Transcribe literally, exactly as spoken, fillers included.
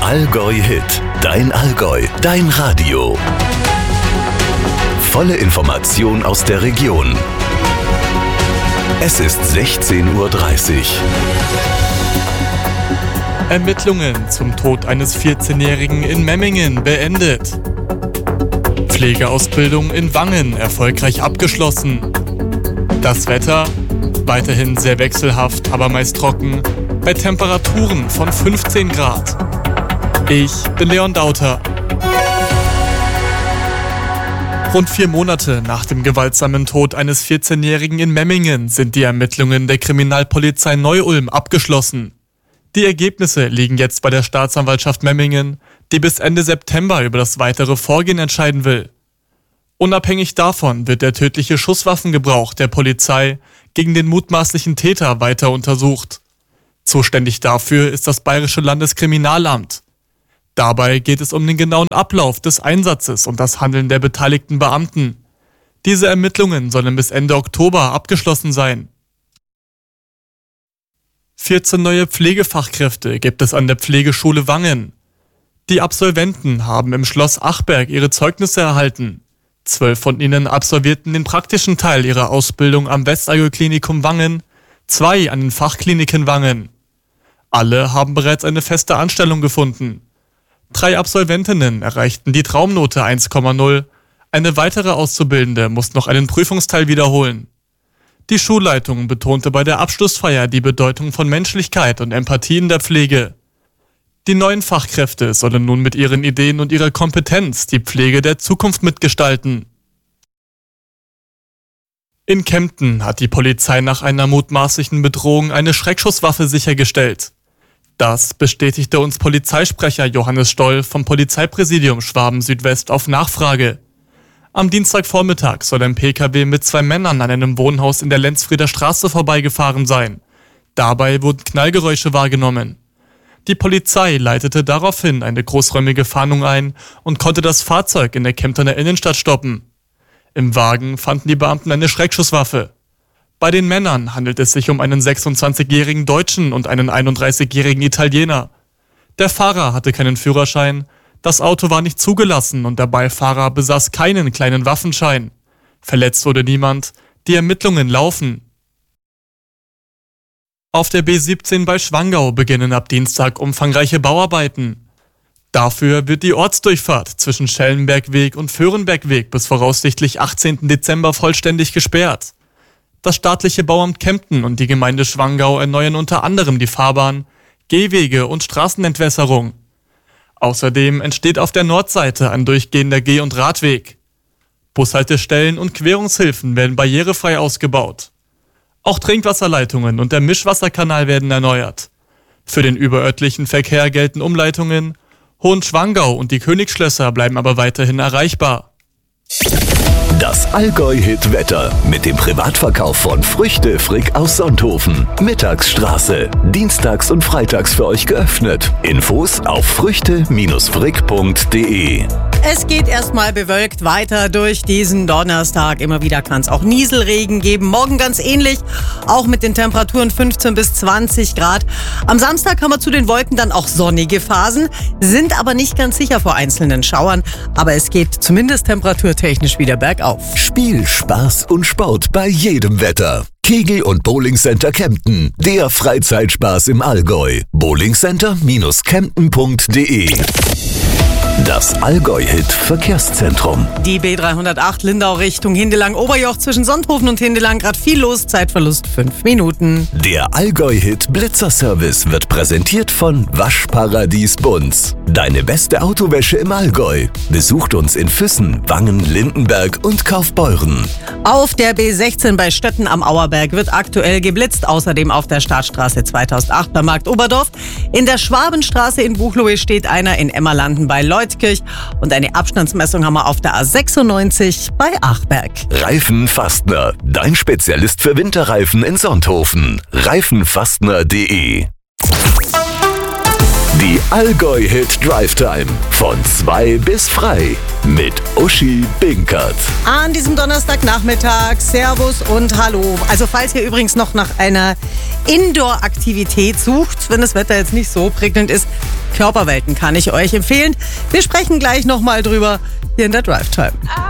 Allgäu-Hit, dein Allgäu, dein Radio. Volle Information aus der Region. Es ist sechzehn Uhr dreißig. Ermittlungen zum Tod eines vierzehnjährigen in Memmingen beendet. Pflegeausbildung in Wangen erfolgreich abgeschlossen. Das Wetter weiterhin sehr wechselhaft, aber meist trocken, bei Temperaturen von fünfzehn Grad. Ich bin Leon Dauter. Rund vier Monate nach dem gewaltsamen Tod eines vierzehnjährigen in Memmingen sind die Ermittlungen der Kriminalpolizei Neu-Ulm abgeschlossen. Die Ergebnisse liegen jetzt bei der Staatsanwaltschaft Memmingen, die bis Ende September über das weitere Vorgehen entscheiden will. Unabhängig davon wird der tödliche Schusswaffengebrauch der Polizei gegen den mutmaßlichen Täter weiter untersucht. Zuständig dafür ist das Bayerische Landeskriminalamt. Dabei geht es um den genauen Ablauf des Einsatzes und das Handeln der beteiligten Beamten. Diese Ermittlungen sollen bis Ende Oktober abgeschlossen sein. vierzehn neue Pflegefachkräfte gibt es an der Pflegeschule Wangen. Die Absolventen haben im Schloss Achberg ihre Zeugnisse erhalten. Zwölf von ihnen absolvierten den praktischen Teil ihrer Ausbildung am Westallgäu-Klinikum Wangen, zwei an den Fachkliniken Wangen. Alle haben bereits eine feste Anstellung gefunden. Drei Absolventinnen erreichten die Traumnote eins Komma null. Eine weitere Auszubildende muss noch einen Prüfungsteil wiederholen. Die Schulleitung betonte bei der Abschlussfeier die Bedeutung von Menschlichkeit und Empathie in der Pflege. Die neuen Fachkräfte sollen nun mit ihren Ideen und ihrer Kompetenz die Pflege der Zukunft mitgestalten. In Kempten hat die Polizei nach einer mutmaßlichen Bedrohung eine Schreckschusswaffe sichergestellt. Das bestätigte uns Polizeisprecher Johannes Stoll vom Polizeipräsidium Schwaben-Südwest auf Nachfrage. Am Dienstagvormittag soll ein P K W mit zwei Männern an einem Wohnhaus in der Lenzfrieder Straße vorbeigefahren sein. Dabei wurden Knallgeräusche wahrgenommen. Die Polizei leitete daraufhin eine großräumige Fahndung ein und konnte das Fahrzeug in der Kemptener Innenstadt stoppen. Im Wagen fanden die Beamten eine Schreckschusswaffe. Bei den Männern handelt es sich um einen sechsundzwanzigjährigen Deutschen und einen einunddreißigjährigen Italiener. Der Fahrer hatte keinen Führerschein, das Auto war nicht zugelassen und der Beifahrer besaß keinen kleinen Waffenschein. Verletzt wurde niemand, die Ermittlungen laufen. Auf der B siebzehn bei Schwangau beginnen ab Dienstag umfangreiche Bauarbeiten. Dafür wird die Ortsdurchfahrt zwischen Schellenbergweg und Föhrenbergweg bis voraussichtlich achtzehnten Dezember vollständig gesperrt. Das staatliche Bauamt Kempten und die Gemeinde Schwangau erneuern unter anderem die Fahrbahn, Gehwege und Straßenentwässerung. Außerdem entsteht auf der Nordseite ein durchgehender Geh- und Radweg. Bushaltestellen und Querungshilfen werden barrierefrei ausgebaut. Auch Trinkwasserleitungen und der Mischwasserkanal werden erneuert. Für den überörtlichen Verkehr gelten Umleitungen. Hohenschwangau und die Königsschlösser bleiben aber weiterhin erreichbar. Das Allgäu-Hit-Wetter mit dem Privatverkauf von Früchte Frick aus Sonthofen. Mittagsstraße. Dienstags und freitags für euch geöffnet. Infos auf früchte Frick punkt de. Es geht erstmal bewölkt weiter durch diesen Donnerstag. Immer wieder kann es auch Nieselregen geben. Morgen ganz ähnlich, auch mit den Temperaturen fünfzehn bis zwanzig Grad. Am Samstag haben wir zu den Wolken dann auch sonnige Phasen, sind aber nicht ganz sicher vor einzelnen Schauern. Aber es geht zumindest temperaturtechnisch wieder bergauf. Spiel, Spaß und Sport bei jedem Wetter. Kegel- und Bowlingcenter Kempten. Der Freizeitspaß im Allgäu. bowlingcenter Kempten punkt de. Das Allgäu-Hit-Verkehrszentrum. Die B dreihundertacht Lindau Richtung Hindelang-Oberjoch zwischen Sonthofen und Hindelang. Gerade viel los, Zeitverlust fünf Minuten. Der Allgäu-Hit-Blitzerservice wird präsentiert von Waschparadies Bunz. Deine beste Autowäsche im Allgäu. Besucht uns in Füssen, Wangen, Lindenberg und Kaufbeuren. Auf der B sechzehn bei Stötten am Auerberg wird aktuell geblitzt. Außerdem auf der Startstraße zweitausendacht bei Markt Oberdorf. In der Schwabenstraße in Buchloe steht einer, in Emmerlanden bei Leutkirch. Und eine Abstandsmessung haben wir auf der A sechsundneunzig bei Achberg. Reifenfastner, dein Spezialist für Winterreifen in Sonthofen. reifenfastner punkt de. Die Allgäu-Hit Drive Time. Von zwei bis frei. Mit Uschi Binkert. An diesem Donnerstagnachmittag, Servus und Hallo. Also falls ihr übrigens noch nach einer Indoor-Aktivität sucht, wenn das Wetter jetzt nicht so prickelnd ist, Körperwelten kann ich euch empfehlen. Wir sprechen gleich nochmal drüber hier in der Drive Time.